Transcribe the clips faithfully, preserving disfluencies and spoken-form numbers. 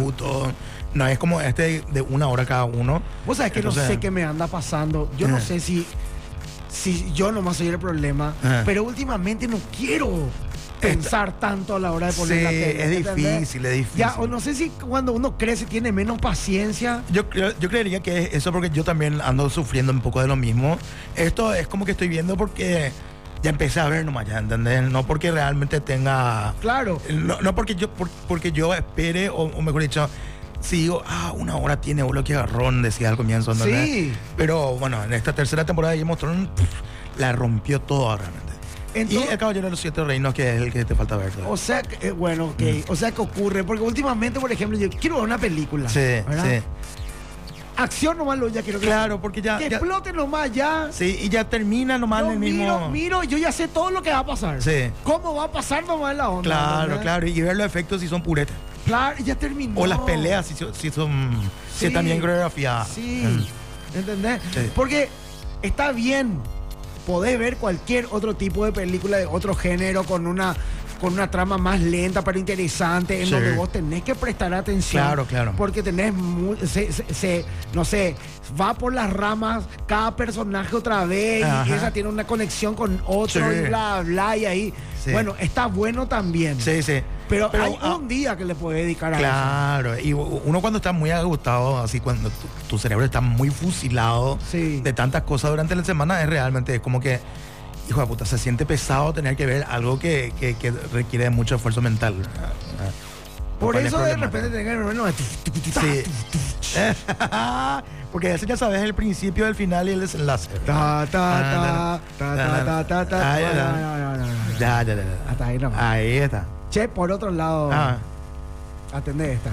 minutos. No es como este de una hora cada uno. Vos sabés que Entonces, no sé qué me anda pasando. Yo no eh. sé si, si yo nomás soy el problema, Eh. pero últimamente no quiero pensar tanto a la hora de poner Sí, la tele. es ¿entendés? difícil, es difícil. Ya, o no sé si cuando uno crece tiene menos paciencia. Yo, creo- yo creería que es eso porque yo también ando sufriendo un poco de lo mismo. Esto es como que estoy viendo porque ya empecé a ver nomás, ya, ¿entendés? No porque realmente tenga... Claro. No, no porque yo por- porque yo espere, o, o mejor dicho, si digo, ah, una hora tiene, boludo, que agarrón, decía al comienzo, ¿entendés? Sí. Pero bueno, en esta tercera temporada de Game of Thrones, pff, la rompió todo realmente. Entonces- y El Caballero de los Siete Reinos, que es el que te falta ver. ¿sabes? O sea, que, eh, bueno, ok. O sea, que ocurre. Porque últimamente, por ejemplo, yo quiero ver una película. Sí, ¿verdad? sí. Acción nomás lo ya quiero que Claro, porque ya... Que ya- explote nomás ya. sí, y ya termina nomás Yo en el miro, mismo... miro, yo ya sé todo lo que va a pasar. Sí. ¿Cómo va a pasar nomás en la onda? Claro, ¿entendés? claro. Y ver los efectos si son puretas. Claro, ya terminó. O las peleas si, son- si son... Si Sí. están bien coreografiadas. Sí, Mm. ¿entendés? Sí. Porque está bien, podés ver cualquier otro tipo de película de otro género con una, con una trama más lenta pero interesante, en Sí. donde vos tenés que prestar atención. Claro, claro. Porque tenés, mu- se, se- se- no sé, va por las ramas cada personaje otra vez, y Ajá. esa tiene una conexión con otro, Sí. y bla, bla, y ahí. Sí. Bueno, está bueno también. Sí, sí. Pero, Pero, hay ah, un día que le puedes dedicar a eso. Claro, y uno cuando está muy agotado, así cuando tu, tu cerebro está muy fusilado Sí. de tantas cosas durante la semana, es realmente como que, hijo de puta, se siente pesado tener que ver algo que, que- que requiere de mucho esfuerzo mental. Por ¿Cuál es eso el de problema? repente tenés que ver, bueno, Sí. Porque eso ya sabes el principio, el final y el desenlace. Ta, ta, ta, ta, ta, ta, ta, ta. Ah, ya, No, ya. no, no, no, no. Ya, ya, ya, ya. Hasta ahí nomás. Ahí está. Che, por otro lado, Ah, atendé esta.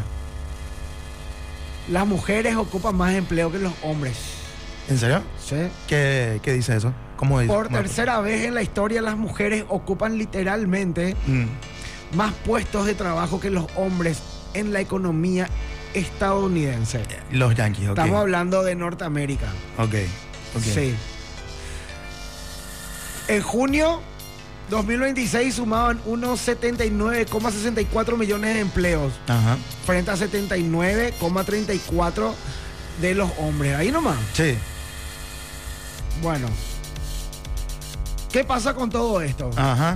Las mujeres ocupan más empleo que los hombres. ¿en serio? ¿Sí? ¿Qué, qué dice eso? ¿Cómo dice? Por ¿Cómo? tercera vez en la historia, las mujeres ocupan literalmente Mm. más puestos de trabajo que los hombres en la economía estadounidense. Los Yankees, ok. Estamos hablando de Norteamérica. Ok, ok. Sí. En junio dos mil veintiséis sumaban unos setenta y nueve coma sesenta y cuatro millones de empleos Ajá. frente a setenta y nueve coma treinta y cuatro de los hombres. Ahí nomás. Sí. Bueno. ¿Qué pasa con todo esto? Ajá.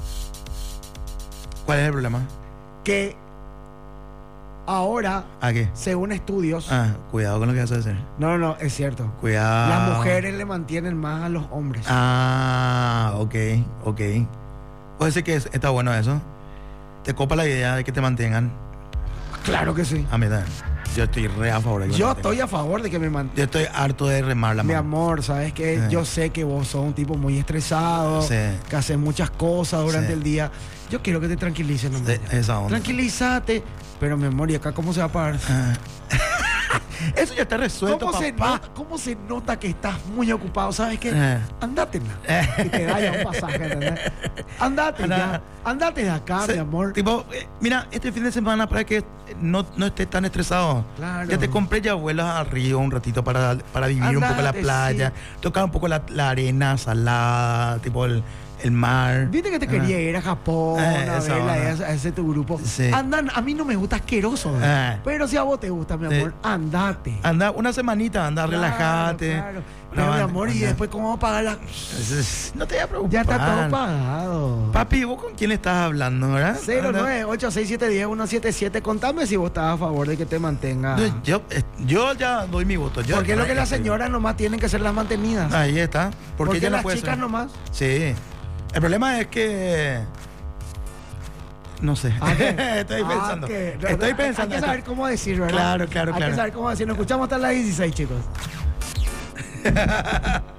¿Cuál es el problema? Que ahora, ¿A qué? según estudios, Ah, cuidado con lo que vas a decir. no, no, no, es cierto. Cuidado. Las mujeres le mantienen más a los hombres. Ah, ok, ok. Puede ser que es- está bueno eso. Te copa la idea de que te mantengan. Claro que sí. A mí también. Yo estoy re a favor de que me Yo mantengan. estoy a favor de que me mantengan. Yo estoy harto de remar la Mi mano. amor, ¿sabes qué? Sí. Yo sé que vos sos un tipo muy estresado, Sí. que haces muchas cosas durante Sí. el día. Yo quiero que te tranquilices nomás. De- esa onda. Tranquilízate. Pero mi amor, ¿y acá cómo se va a parar? Ah. Eso ya está resuelto, ¿Cómo se, papá. nota, ¿Cómo se nota que estás muy ocupado? ¿Sabes qué? Eh. Andate, na. Y te da ya un pasaje, ¿entendés? Andate Anda. ya. Andate de acá, Se- mi amor. Tipo, eh, mira, este fin de semana para que no, no estés tan estresado. Claro. Ya te compré ya vuelas al río un ratito para, para vivir un poco la Andate, playa, tocar un poco la, la arena salada, tipo el, el mar. Viste que te Ah. quería ir a Japón, Eh, a esa verla, onda. a ese, a ese tu grupo. Sí. Andan, a mí no me gusta asqueroso. Eh. Pero si a vos te gusta, mi Sí. amor, andate. Anda una semanita, anda, Claro, relájate. claro. Pero mi amor, y anda. después cómo vamos a pagar la... No te voy a preocupar. Ya está todo pagado. Papi, ¿vos con quién estás hablando, verdad? cero Anda. nueve ocho seis siete uno cero uno siete siete. Contame si vos estás a favor de que te mantenga. No, Yo, eh, yo ya doy mi voto. Yo, Porque es lo que las Ay, señoras nomás tienen que ser las mantenidas. Ahí está. Porque, Porque ella no las puede chicas ser. nomás. Sí. El problema es que. No sé. ¿A qué? Estoy Ah, pensando. que- Estoy hay- pensando. Hay que saber cómo decir, ¿verdad? Claro, claro, Hay claro. que saber cómo decir. Nos escuchamos hasta las dieciséis, chicos.